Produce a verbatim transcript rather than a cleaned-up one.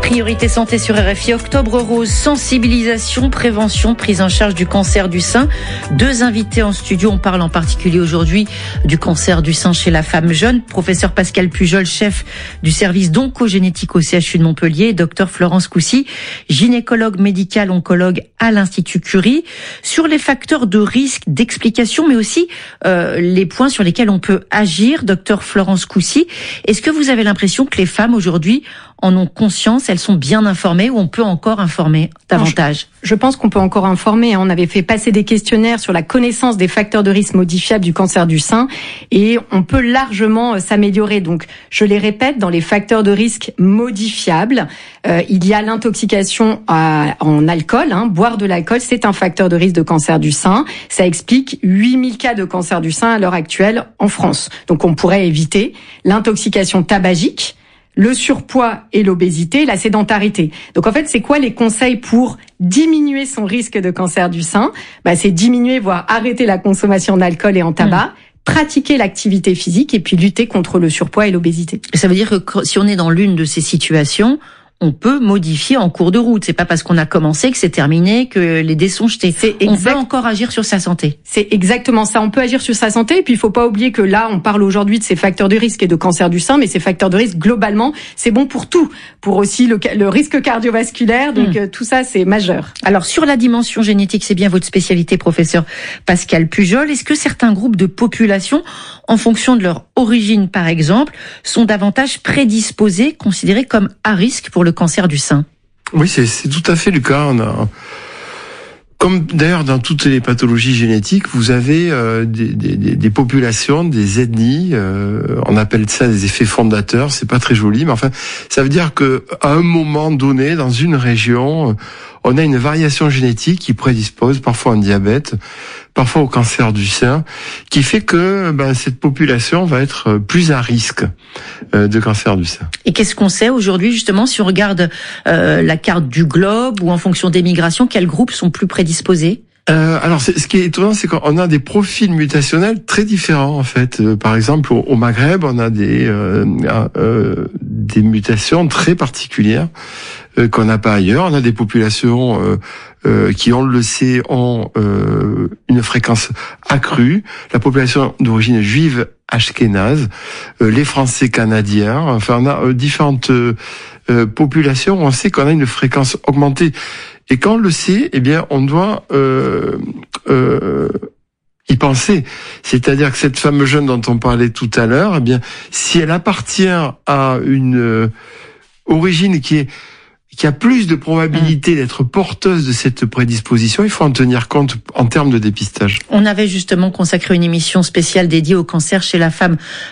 Priorité santé sur R F I, Octobre Rose, sensibilisation, prévention, prise en charge du cancer du sein. Deux invités en studio, on parle en particulier aujourd'hui du cancer du sein chez la femme jeune. Professeur Pascal Pujol, chef du service d'oncogénétique au C H U de Montpellier, docteur Florence Coucy, gynécologue médical oncologue à l'Institut Curie. Sur les facteurs de risque, d'explication, mais aussi euh, les points sur lesquels on peut agir, docteur Florence Coucy, est-ce que vous avez l'impression que les femmes aujourd'hui en ont conscience, elles sont bien informées ou on peut encore informer davantage? Je pense qu'on peut encore informer. On avait fait passer des questionnaires sur la connaissance des facteurs de risque modifiables du cancer du sein et on peut largement s'améliorer. Donc, je les répète, dans les facteurs de risque modifiables, euh, il y a l'intoxication à, en alcool. Hein. Boire de l'alcool, c'est un facteur de risque de cancer du sein. Ça explique huit mille cas de cancer du sein à l'heure actuelle en France. Donc, on pourrait éviter l'intoxication tabagique, le surpoids et l'obésité, la sédentarité. Donc en fait, c'est quoi les conseils pour diminuer son risque de cancer du sein? Bah, c'est diminuer, voire arrêter la consommation d'alcool et en tabac, mmh. pratiquer l'activité physique et puis lutter contre le surpoids et l'obésité. Ça veut dire que si on est dans l'une de ces situations, on peut modifier en cours de route. C'est pas parce qu'on a commencé que c'est terminé, que les dés sont jetés. C'est exact... On peut encore agir sur sa santé. C'est exactement ça. On peut agir sur sa santé. Et puis, il faut pas oublier que là, on parle aujourd'hui de ces facteurs de risque et de cancer du sein, mais ces facteurs de risque, globalement, c'est bon pour tout. Pour aussi le, le risque cardiovasculaire. Donc, mmh. tout ça, c'est majeur. Alors, sur la dimension génétique, c'est bien votre spécialité, professeur Pascal Pujol. Est-ce que certains groupes de population, en fonction de leur origine, par exemple, sont davantage prédisposés, considérés comme à risque pour le le cancer du sein? Oui, c'est, c'est tout à fait le cas. On a, comme d'ailleurs dans toutes les pathologies génétiques, vous avez euh, des, des, des populations, des ethnies. Euh, on appelle ça des effets fondateurs. C'est pas très joli, mais enfin, ça veut dire que à un moment donné, dans une région, on a une variation génétique qui prédispose parfois au diabète, parfois au cancer du sein, qui fait que ben, cette population va être plus à risque euh, de cancer du sein. Et qu'est-ce qu'on sait aujourd'hui, justement, si on regarde euh, la carte du globe ou en fonction des migrations, quels groupes sont plus prédisposés? Euh, alors, c'est, ce qui est étonnant, c'est qu'on a des profils mutationnels très différents, en fait. Euh, par exemple, au, au Maghreb, on a des euh, euh, des mutations très particulières euh, qu'on n'a pas ailleurs. On a des populations euh, euh, qui, on le sait, ont euh, une fréquence accrue. La population d'origine juive ashkénaze, euh, les Français canadiens. Enfin, on a euh, différentes euh, euh, populations. On sait qu'on a une fréquence augmentée. Et quand on le sait, eh bien, on doit euh, euh, y penser. C'est-à-dire que cette femme jeune dont on parlait tout à l'heure, eh bien, si elle appartient à une euh, origine qui est qui a plus de probabilité d'être porteuse de cette prédisposition, il faut en tenir compte en termes de dépistage. On avait justement consacré une émission spéciale dédiée au cancer chez la femme